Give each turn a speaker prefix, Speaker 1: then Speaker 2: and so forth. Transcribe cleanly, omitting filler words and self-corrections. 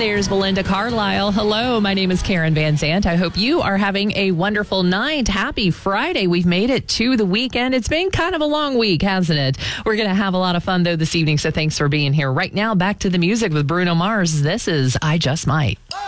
Speaker 1: There's Belinda Carlisle. Hello, my name is Karen Van Zant. I hope you are having a wonderful night. Happy Friday. We've made it to the weekend. It's been kind of a long week, hasn't it? We're going to have a lot of fun, though, this evening, so thanks for being here. Right now, back to the music with Bruno Mars. This is I Just Might.